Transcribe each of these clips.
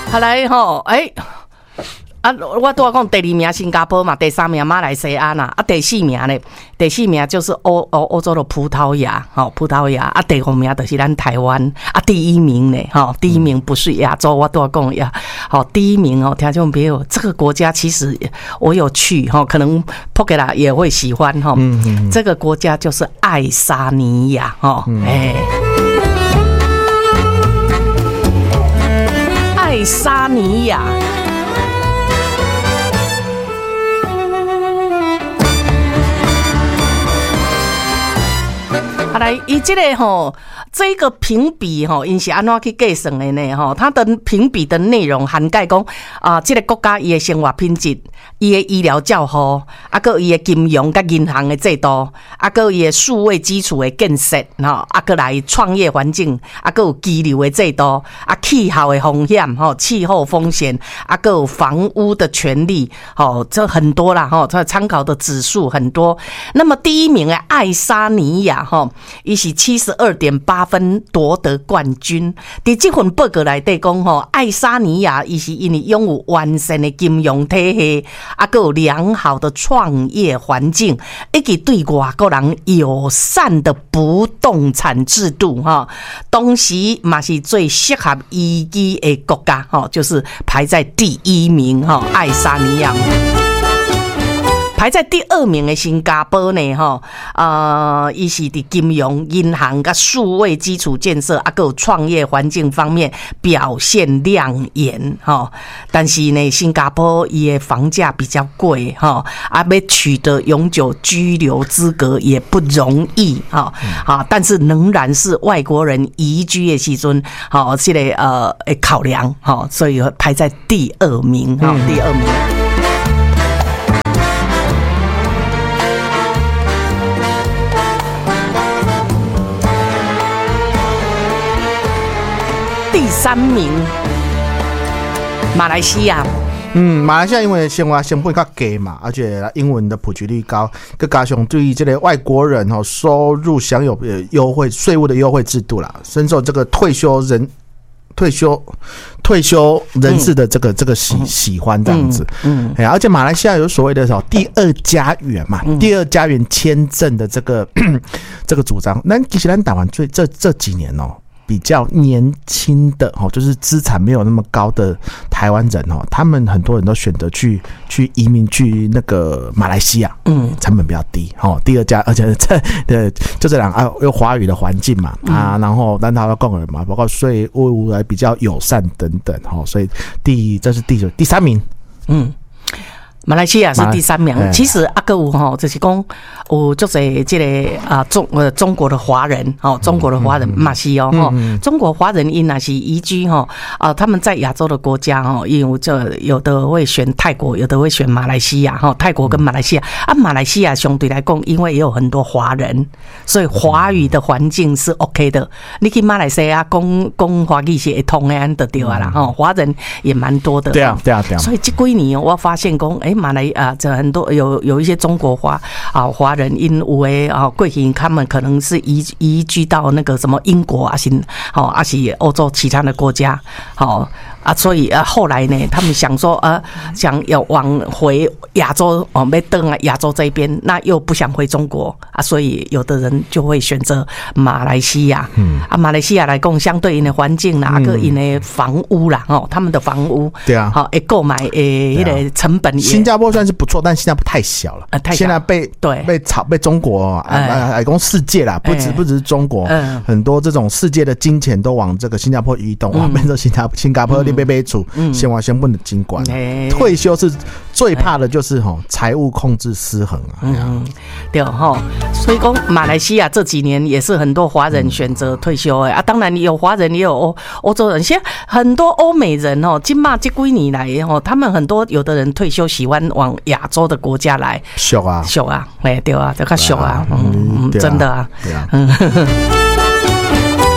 后来吼，我拄仔讲第2名新加坡嘛，第3名马来西亚啦，第4名咧，第4名就是欧洲的葡萄牙，葡萄牙第5名就是咱台湾第1名咧，第1名不是亚洲，我拄仔讲呀，第1名听众朋友，这个国家其实我有去可能 Pokela 也会喜欢这个国家就是爱沙尼亚爱沙尼亚。来，伊这个这个评比因是安怎去计算的呢？它的评比的内容涵盖讲这个国家伊的生活品质、伊的医疗照护，还有伊的金融甲银行的制度，还有伊的数位基础的建设，还有来创业环境，还有居留的制度，气候的风险，气候风险，还有房屋的权利，这很多啦，这参考的指数很多。那么第1名的爱沙尼亚，伊是72.8分夺得冠军。在这份报告内底讲爱沙尼亚伊是因为拥有完善的金融体系，还有良好的创业环境，以及对外国人友善的不动产制度同时嘛是最适合移居的国家就是排在第1名爱沙尼亚。排在第2名的新加坡呢，伊是伫金融、银行甲数位基础建设，还有创业环境方面表现亮眼但是呢，新加坡伊的房价比较贵要取得永久居留资格也不容易但是仍然是外国人移居的时阵这个考量所以排在第2名第2名。第3名，马来西亚。 马来西亚因为生活成本较低嘛，而且英文的普及率高，再加上对于这个外国人收入享有优惠税务的优惠制度啦，深受这个退休人士的这个喜欢这样子。而且马来西亚有所谓的第2家园嘛，第2家园签证的这个主张。那其实咱台湾这几年比较年轻的就是资产没有那么高的台湾人他们很多人都选择去移民去那个马来西亚，成本比较低第2家，而且就这两有华语的环境嘛然后但他的共人嘛，包括税务来比较友善等等所以这是第3名。 马来西亚是第3名，其实还有就是讲有足侪这个中国的华人中国的华人嘛是中国华人因也是移居他们在亚洲的国家因为有的会选泰国，有的会选马来西亚泰国跟马来西亚马来西亚相对来讲，因为也有很多华人，所以华语的环境是 OK 的。你去马来西亚讲华语是会通的就对啦华人也蛮多的。 对啊。 所以这几年我发现讲马来这很多有一些中国华人因有的过去他们可能是移居到那个什么英国是欧洲其他的国家所以后来呢，他们想说想要往回亚洲要登亚洲这边，那又不想回中国所以有的人就会选择马来西亚。马来西亚来讲，相对应的环境啦，跟因的房屋啦他们的房屋对啊购买那个成本也。 新加坡算是不错，但新加坡太小了，现在被中国来讲世界啦，不只是中国，很多这种世界的金钱都往这个新加坡移动变成新加坡你被处先完先不能监管。退休是最怕的就是财务控制失衡对所以说马来西亚这几年也是很多华人选择退休当然有华人也有欧洲人，现在很多欧美人今嘛这几年来他们很多有的人退休喜欢往亚洲的国家来俗啊对啊，就较俗真的对啊。 第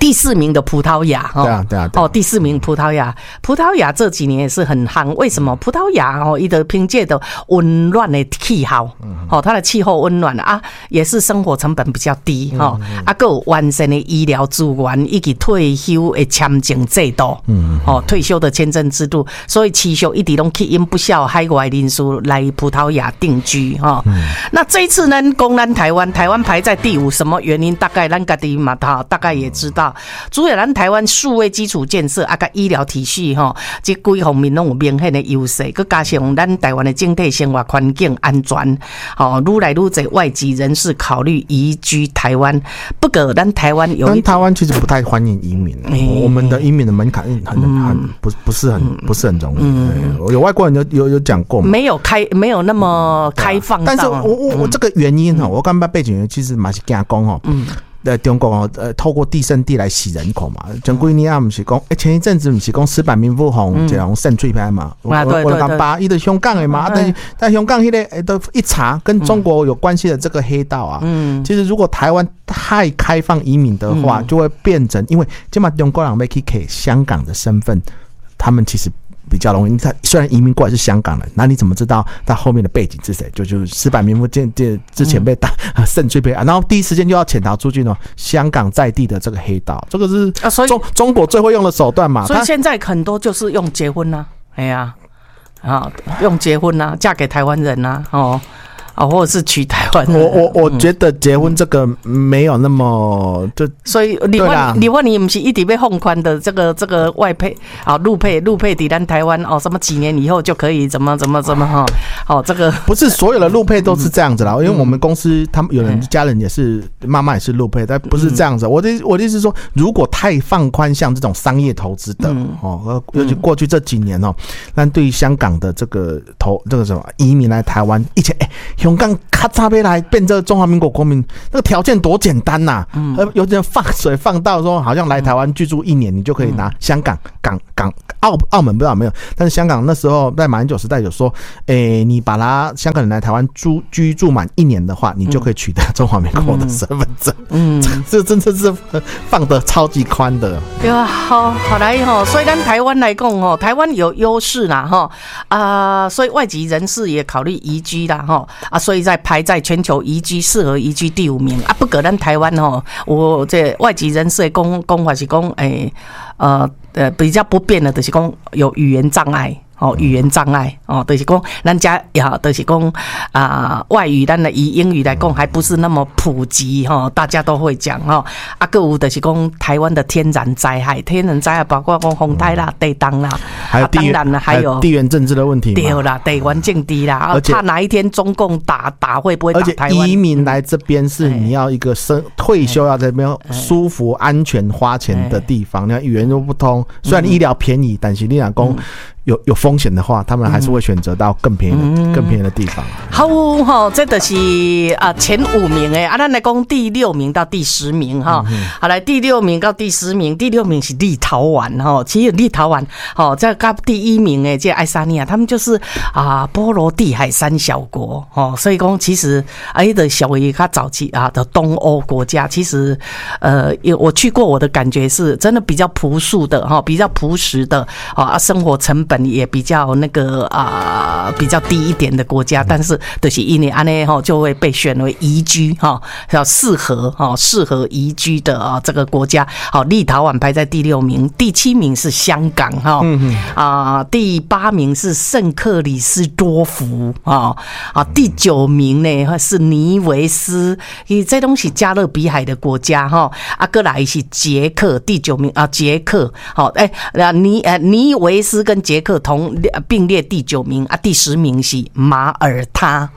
第4名的葡萄牙第4名葡萄牙这几年也是很夯，为什么？葡萄牙它的凭借的温暖的气候，它的气候温暖啊，也是生活成本比较低啊，还有完善的医疗资源以及退休的签证制度，退休的签证制度，所以持续一直都吸引不少海外人士来葡萄牙定居哈。那这一次呢，公咱台湾排在第5，什么原因？大概咱家己嘛，大概也知道，主要咱台湾数位基础建设啊，甲医疗体系哈，这几方面拢有明显的优势，佮加上咱台湾的整体生活环境安全，愈来愈多外籍人士考虑移居台湾。不过咱台湾台湾其实不太欢迎移民，我们的移民的门槛不是很容易。有外国人有讲过吗？ 没有那么开放到。 但是我这个原因我刚才背景原因其实嘛是惊讲中国透过地圣地来洗人口嘛，前几年啊不是讲，前一阵子不是讲石板民妇红这种渗水派嘛，我讲把伊的香港的嘛，但香港迄个都一查跟中国有关系的这个黑道啊，其实如果台湾太开放移民的话，就会变成，因为今嘛中国人要去给香港的身份，他们其实比较容易。他虽然移民过来是香港人，那你怎么知道他后面的背景是谁？就是石板民妇之前被打渗水被然后第一时间就要潜逃出去呢。香港在地的这个黑道，这个是中国最会用的手段嘛。 所以现在很多就是用结婚啊，哎呀用结婚啊，嫁给台湾人啊，或者是娶台湾人。 我觉得结婚这个没有那么所以你不是一直被放宽的这个外配陆配抵咱台湾什么几年以后就可以怎么这个不是所有的陆配都是这样子啦，因为我们公司他们有人家人也是妈妈也是陆配，但不是这样子。我的意思是说，如果太放宽像这种商业投资的尤其过去这几年那对于香港的这个什么移民来台湾，以前香港咔嚓杯来变这中华民国国民，那个条件多简单呐！有点放水放到说，好像来台湾居住1年，你就可以拿香港澳门不知道有没有，但是香港那时候在马英九时代有说，你把香港人来台湾居住满1年的话，你就可以取得中华民国的身份证。这真的是放得超级宽的。 对啊，好来所以咱台湾来讲台湾有优势啦所以外籍人士也考虑移居啦所以排在全球适合移居第5名不过咱台湾我这外籍人士的讲法是讲比较不便的就是讲有语言障碍语言障碍就是讲咱家就是讲外语咱的以英语来讲还不是那么普及大家都会讲还有就是讲台湾的天然灾害包括讲风台啦、地震啦， 还有还有地缘政治的问题嘛， 对啦，地缘政治啦，而且怕哪一天中共打会不会打台湾？ 而且移民来这边是你要一个退休要在这边舒服、安全、花钱的地方，你看语言又不通，虽然医疗便宜，但是你讲有风险的话，他们还是会选择到更便宜的地方。 好这就是前5名咱来讲第6名到第10名好来第6名到第10名，第6名是立陶宛其实立陶宛这个第1名这爱沙尼亚，他们就是波罗的海3小国所以讲其实的小于较早期的东欧国家，其实我去过，我的感觉是真的比较朴素的比较朴实的生活成本也比较那个比较低一点的国家，但是就是因为这样就会被选为宜居适合宜居的这个国家。立陶宛排在第6名，第7名是香港第8名是圣克里斯多福第9名呢是尼维斯，这东西加勒比海的国家再来是捷克，第9名捷克尼维斯跟捷克并列第9名第10名是马耳他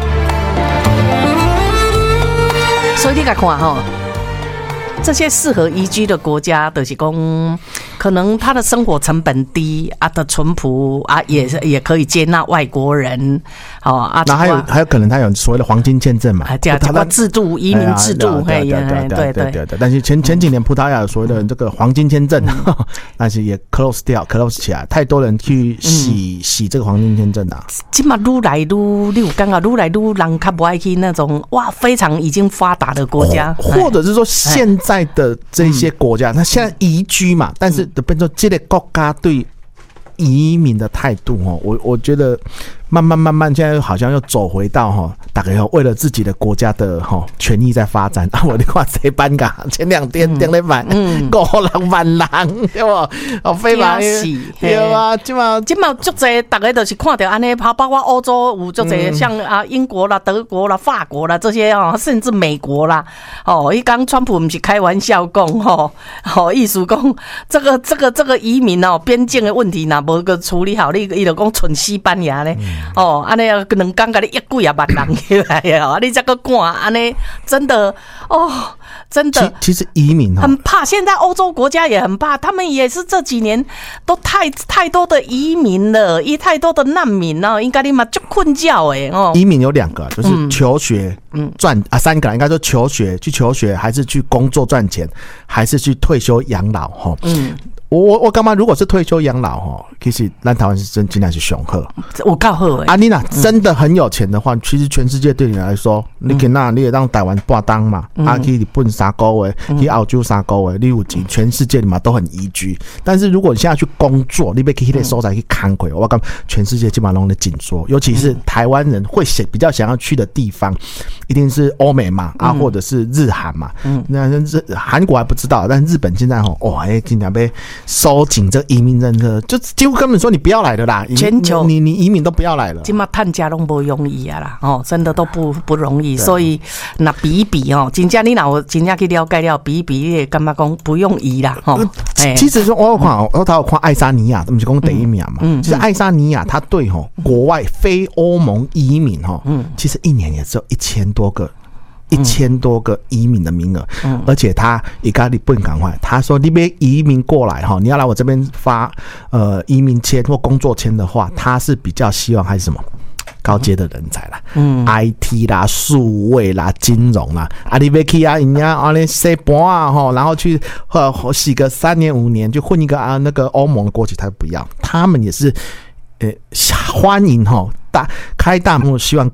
所以你看这些适合宜居的国家，就是说可能他的生活成本低的淳朴也可以接纳外国人那还有可能他有所谓的黄金签证嘛， 他制度移民制度对，但是前几年葡萄牙有所谓的这个黄金签证但是也 close 起来，太多人去洗这个黄金签证现在越来越你有感觉越来越人较不爱去那种非常已经发达的国家， 或者是说现在在的这些国家，那现在移居嘛，但是变成这个国家对移民的态度我觉得慢慢现在好像又走回到大概为了自己的国家的权益在发展我的看谁班噶前2天订了版5-6万人对不飞马对啊今嘛足侪大家都是看到安尼包括欧洲有足侪像英国啦德国啦法国啦这些甚至美国啦伊刚川普不是开玩笑讲意思讲这个移民边境的问题若无个处理好你就讲剩西班牙呢安尼2天甲你1几万人起来你这个看安尼真的真的其实移民很怕，现在欧洲国家也很怕，他们也是这几年都太多的移民了，太多的难民了，应该你嘛就困觉移民有2个，就是求学3个应该说求学还是去工作赚钱，还是去退休养老我干嘛？如果是退休养老其实咱台湾是真的是雄厚， 我够好你若真的很有钱的话，其实全世界对你来说，你去那你也让台湾半当嘛，去日本3个月，去澳洲3个月，你有钱，全世界嘛都很宜居。但是如果你现在去工作，你要去那个所在去看过，我感觉全世界基本上都在紧缩，尤其是台湾人会比较想要去的地方，一定是欧美嘛，或者是日韩嘛。那韩国还不知道，但日本现在经常被收紧这个移民政策，就几乎根本说你不要来的啦， 全球你移民都不要来了。 现在探家都不容易啦，真的都不容易，所以那比一比真正你若真正去了解了比一比，你也感觉讲不用移啦其实说我有看爱沙尼亚，不是讲第1名嘛？其实爱沙尼亚它对国外非欧盟移民其实1年也只有1000多个移民的名额，而且他也跟你不能赶快，他说你别移民过来你要来我这边发移民签或工作签的话，他是比较希望还是什么高阶的人才啦，IT 啦、数位啦、金融啦，你别去人家那洗盘然后去洗个3年5年就混一个那个欧盟的国籍，他不要，他们也是欢迎开大门，希望